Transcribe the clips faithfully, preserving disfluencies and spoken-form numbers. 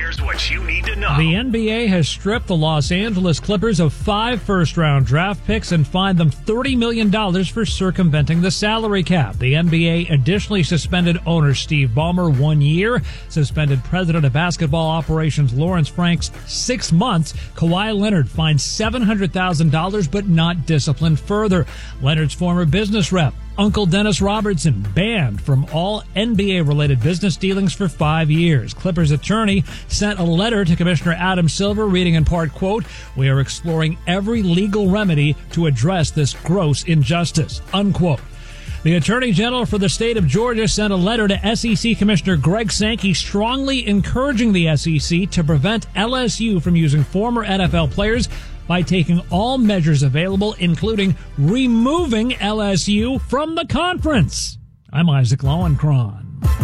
Here's what you need to know. The N B A has stripped the Los Angeles Clippers of five first-round draft picks and fined them thirty million dollars for circumventing the salary cap. The N B A additionally suspended owner Steve Ballmer one year, suspended president of basketball operations Lawrence Franks six months. Kawhi Leonard fined seven hundred thousand dollars but not disciplined further. Leonard's former business rep, Uncle Dennis Robertson, banned from all N B A-related business dealings for five years. Clippers attorney sent a letter to Commissioner Adam Silver reading in part, quote, "We are exploring every legal remedy to address this gross injustice," unquote. The Attorney General for the state of Georgia sent a letter to S E C Commissioner Greg Sankey strongly encouraging the S E C to prevent L S U from using former N F L players by taking all measures available, including removing L S U from the conference. I'm Isaac Lowenkron.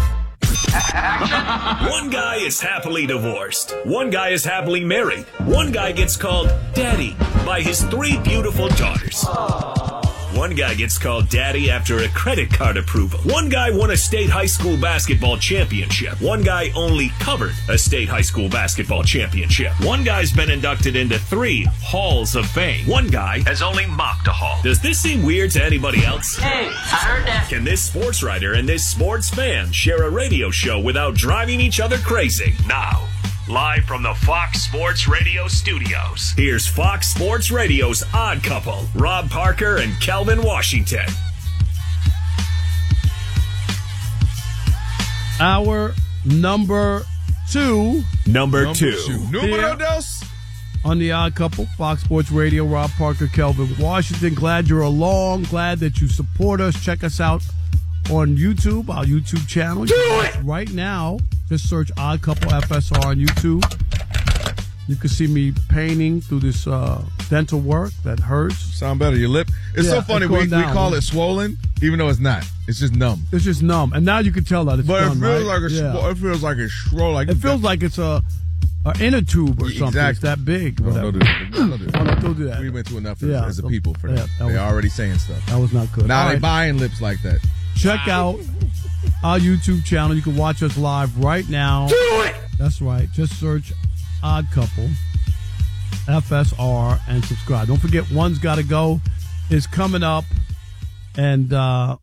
One guy is happily divorced. One guy is happily married. One guy gets called Daddy by his three beautiful daughters. One guy gets called Daddy after a credit card approval. One guy won a state high school basketball championship. One guy only covered a state high school basketball championship. One guy's been inducted into three halls of fame. One guy has only mocked a hall. Does this seem weird to anybody else? Hey, I heard that. Can this sports writer and this sports fan share a radio show without driving each other crazy? Now, live from the Fox Sports Radio studios, here's Fox Sports Radio's Odd Couple, Rob Parker and Kelvin Washington. Our number two. Number, Number two. two. Numero dos. On the Odd Couple, Fox Sports Radio, Rob Parker, Kelvin Washington. Glad you're along. Glad that you support us. Check us out on YouTube, our YouTube channel. Do it! Right now, just search Odd Couple F S R on YouTube. You can see me painting through this uh, dental work that hurts. Sound better. Your lip. It's Yeah, so funny. it's We, going we down. call it swollen, even though it's not. It's just numb. It's just numb, and now you can tell that it's But done, it feels right? like a. Yeah. Sw- it feels like it's swollen. Like It feels like it's a, a inner tube or something. Exactly. It's that big. No, whatever. don't do that. Don't do that. Oh, no, don't do that. We went to enough as, Yeah, as a so- people for yeah, that. that They're was- already saying stuff. That was not good. Now All they right. buying lips like that. Check out our YouTube channel. You can watch us live right now. Do it! That's right. Just search Odd Couple, F S R, and subscribe. Don't forget, One's Gotta Go is coming up. And, uh,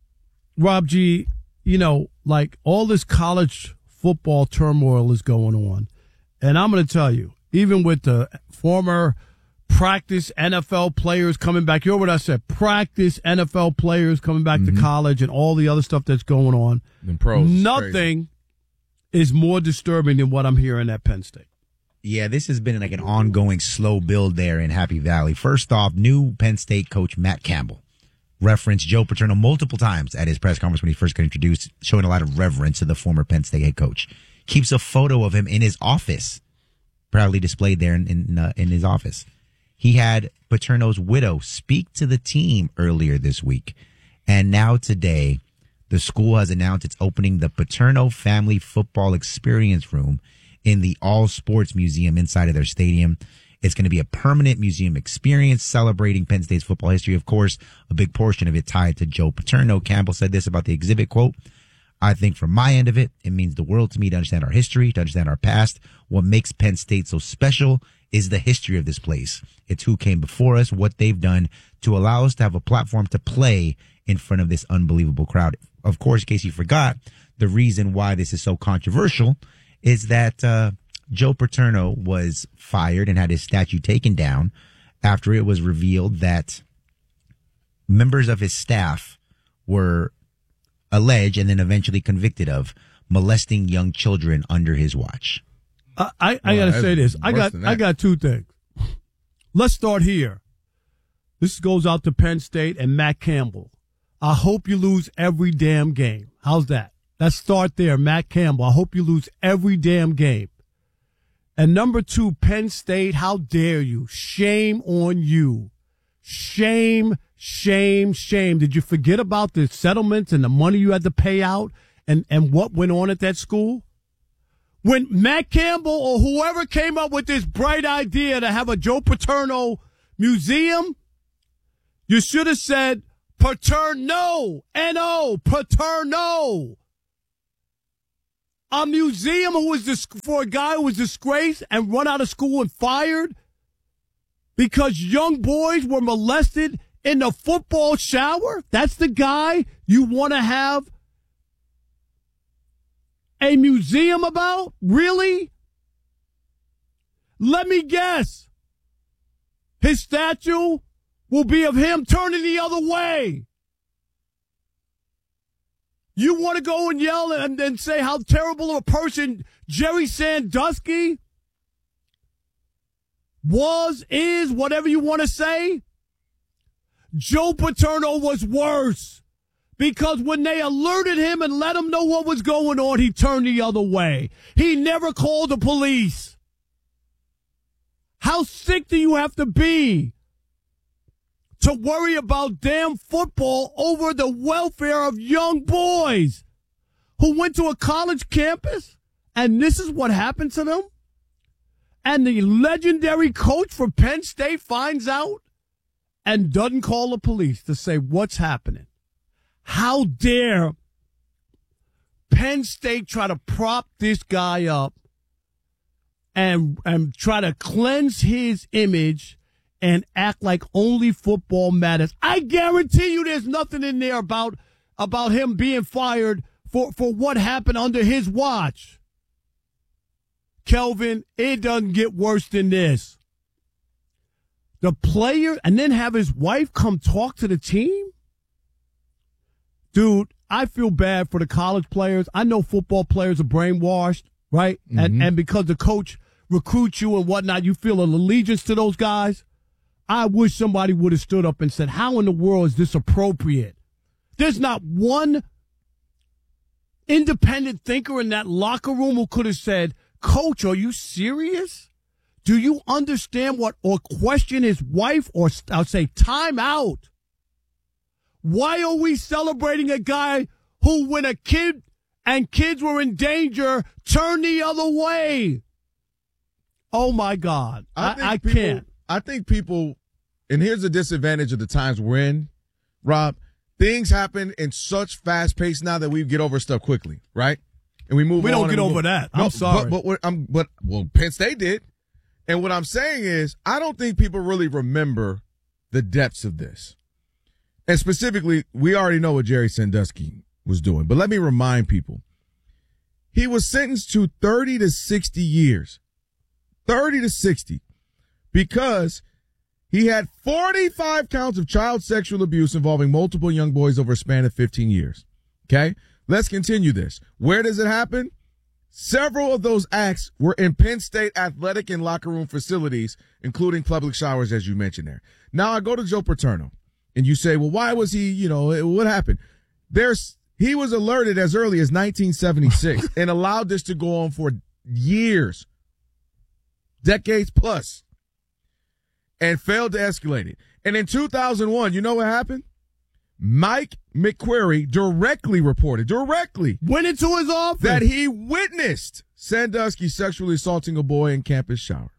Rob G, you know, like all this college football turmoil is going on. And I'm going to tell you, even with the former practice N F L players coming back, you heard what I said, practice N F L players coming back Mm-hmm. to college and all the other stuff that's going on. Them pros. is Nothing crazy. is more disturbing than what I'm hearing at Penn State. Yeah, this has been like an ongoing slow build there in Happy Valley. First off, new Penn State coach Matt Campbell referenced Joe Paterno multiple times at his press conference when he first got introduced, showing a lot of reverence to the former Penn State head coach. Keeps a photo of him in his office, proudly displayed there in in, uh, in his office. He had Paterno's widow speak to the team earlier this week. And now today, the school has announced it's opening the Paterno Family Football Experience Room in the All Sports Museum inside of their stadium. It's going to be a permanent museum experience celebrating Penn State's football history. Of course, a big portion of it tied to Joe Paterno. Campbell said this about the exhibit, quote, "I think from my end of it, it means the world to me to understand our history, to understand our past. What makes Penn State so special is the history of this place. It's who came before us, what they've done to allow us to have a platform to play in front of this unbelievable crowd." Of course, in case you forgot, the reason why this is so controversial is that uh, Joe Paterno was fired and had his statue taken down after it was revealed that members of his staff were alleged and then eventually convicted of molesting young children under his watch. I, I, I Well, got to say this. I worse got than I that. got two things. Let's start here. This goes out to Penn State and Matt Campbell. I hope you lose every damn game. How's that? Let's start there, Matt Campbell. I hope you lose every damn game. And number two, Penn State, how dare you? Shame on you. Shame, shame, shame. Did you forget about the settlements and the money you had to pay out and, and what went on at that school? When Matt Campbell or whoever came up with this bright idea to have a Joe Paterno museum, you should have said Paterno, N O, Paterno. A museum who was dis- for a guy who was disgraced and run out of school and fired because young boys were molested in the football shower? That's the guy you want to have a museum about? Really? Let me guess. His statue will be of him turning the other way. You want to go and yell and then say how terrible of a person Jerry Sandusky was, is, whatever you want to say? Joe Paterno was worse because when they alerted him and let him know what was going on, he turned the other way. He never called the police. How sick do you have to be to worry about damn football over the welfare of young boys who went to a college campus and this is what happened to them? And the legendary coach for Penn State finds out and doesn't call the police to say what's happening. How dare Penn State try to prop this guy up and, and try to cleanse his image and act like only football matters. I guarantee you there's nothing in there about about him being fired for, for what happened under his watch. Kelvin, it doesn't get worse than this. The player, and then have his wife come talk to the team? Dude, I feel bad for the college players. I know football players are brainwashed, right? Mm-hmm. And, and because the coach recruits you and whatnot, you feel an allegiance to those guys. I wish somebody would have stood up and said, how in the world is this appropriate? There's not one independent thinker in that locker room who could have said, Coach, are you serious? Do you understand what, or question his wife, or I'll say time out? Why are we celebrating a guy who, when a kid and kids were in danger, turned the other way? Oh, my God. I, I, I people, can't. I think people, and here's the disadvantage of the times we're in, Rob, things happen in such fast pace now that we get over stuff quickly, right? And we move we on. We don't get over move. that. No, I'm sorry. But, but, I'm, but, well, Penn State did. And what I'm saying is, I don't think people really remember the depths of this. And specifically, we already know what Jerry Sandusky was doing. But let me remind people, he was sentenced to thirty to sixty years. thirty to sixty. Because he had forty-five counts of child sexual abuse involving multiple young boys over a span of fifteen years. Okay? Let's continue this. Where does it happen? Several of those acts were in Penn State athletic and locker room facilities, including public showers, as you mentioned there. Now I go to Joe Paterno, and you say, well, why was he, you know, what happened? There's, he was alerted as early as nineteen seventy-six and allowed this to go on for years, decades plus, and failed to escalate it. And in two thousand one, you know what happened? Mike McQuarrie directly reported, directly, went into his office, that he witnessed Sandusky sexually assaulting a boy in campus shower.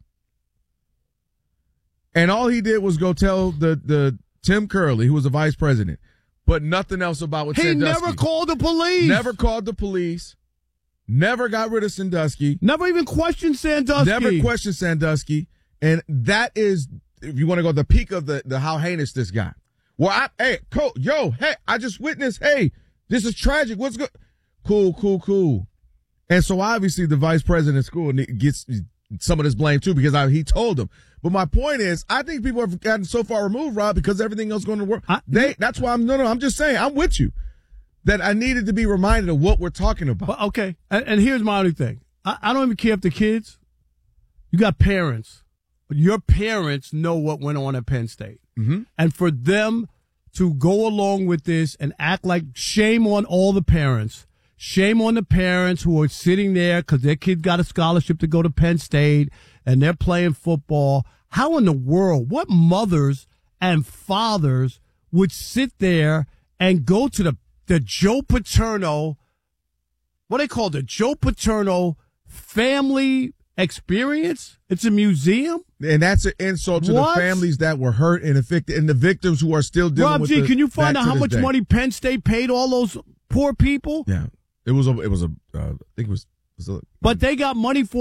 And all he did was go tell the, the Tim Curley, who was the vice president, but nothing else about what he Sandusky. He never called the police. Never called the police. Never got rid of Sandusky. Never even questioned Sandusky. Never questioned Sandusky. And that is, if you want to go, the peak of the, the how heinous this got. Well, I, hey, coach, yo, hey, I just witnessed, hey, this is tragic. What's good? Cool, cool, cool. And so obviously the vice president of school gets some of this blame too because I, he told them. But my point is, I think people have gotten so far removed, Rob, because everything else going to work. I, they, that's why I'm, no, no, I'm just saying, I'm with you. That I needed to be reminded of what we're talking about. Well, okay, and, and here's my only thing. I, I don't even care if the kids, you got parents. Your parents know what went on at Penn State. Mm-hmm. And for them to go along with this and act like shame on all the parents, shame on the parents who are sitting there because their kid got a scholarship to go to Penn State and they're playing football. How in the world, what mothers and fathers would sit there and go to the, the Joe Paterno, what they call the Joe Paterno family experience? It's a museum? And that's an insult to what? The families that were hurt and affected and the victims who are still dealing Rob with G, the, can you find out how much day. money Penn State paid all those poor people? Yeah. It was a, it was a, uh, I think it was So, but they got money for